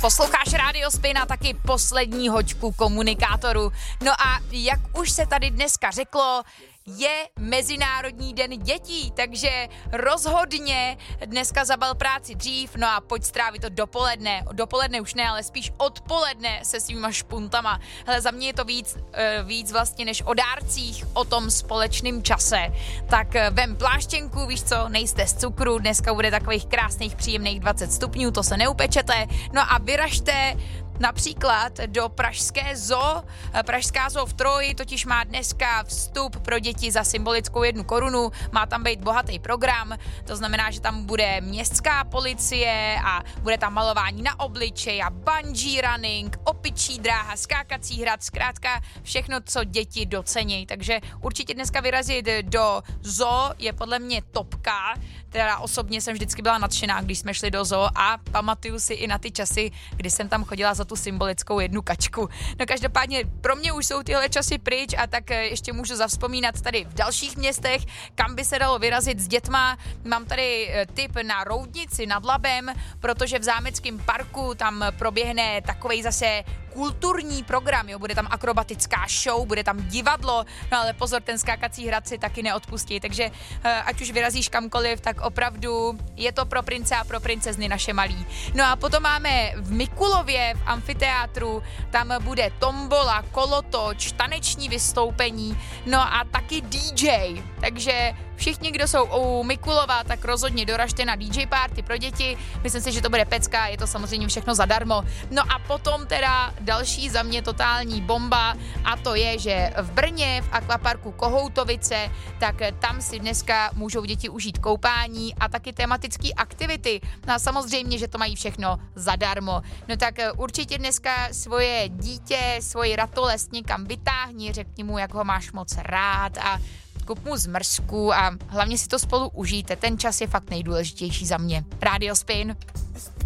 Posloucháš Rádio Spin a taky poslední hoďku komunikátoru. No a jak už se tady dneska řeklo, je Mezinárodní den dětí, takže rozhodně dneska zabal práci dřív, no a pojď strávit to dopoledne už ne, ale spíš odpoledne se svýma špuntama. Hele, za mě je to víc vlastně než o dárcích, o tom společném čase. Tak vem pláštěnku, víš co, nejste z cukru, dneska bude takových krásných příjemných 20 stupňů, to se neupečete, no a vyražte například do Pražské zoo. Pražská zoo v Troji totiž má dneska vstup pro děti za symbolickou 1 korunu. Má tam být bohatý program, to znamená, že tam bude městská policie a bude tam malování na obličej a bungee running, opičí dráha, skákací hrad, zkrátka všechno, co děti docení. Takže určitě dneska vyrazit do zoo je podle mě topka. Teda osobně jsem vždycky byla nadšená, když jsme šli do zoo a pamatuju si i na ty časy, kdy jsem tam chodila za tu symbolickou 1 kačku. No každopádně pro mě už jsou tyhle časy pryč a tak ještě můžu zavzpomínat tady v dalších městech, kam by se dalo vyrazit s dětma. Mám tady tip na Roudnici nad Labem, protože v Zámeckém parku tam proběhne takovej zase kulturní program, jo, bude tam akrobatická show, bude tam divadlo, no ale pozor, ten skákací hrad si taky neodpustí, takže ať už vyrazíš kamkoliv, tak opravdu je to pro prince a pro princezny naše malí. No a potom máme v Mikulově v amfiteátru, tam bude tombola, kolotoč, taneční vystoupení, no a taky DJ, takže všichni, kdo jsou u Mikulova, tak rozhodně doražte na DJ party pro děti. Myslím si, že to bude pecka, je to samozřejmě všechno zadarmo. No a potom teda další za mě totální bomba a to je, že v Brně, v akvaparku Kohoutovice, tak tam si dneska můžou děti užít koupání a taky tematické aktivity. No a samozřejmě, že to mají všechno zadarmo. No tak určitě dneska svoje dítě, svoji ratolest někam vytáhni, řekni mu, jak ho máš moc rád a kup mu zmrzku a hlavně si to spolu užijte. Ten čas je fakt nejdůležitější za mě. Rádio Spin.